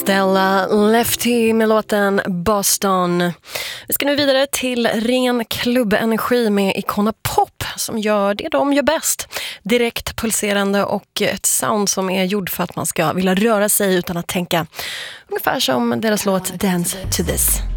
Stella Lefty med låten Boston. Vi ska nu vidare till ren klubbenergi med Icona Pop som gör det de gör bäst. Direkt pulserande och ett sound som är gjord för att man ska vilja röra sig utan att tänka. Ungefär som deras låt Dance to This.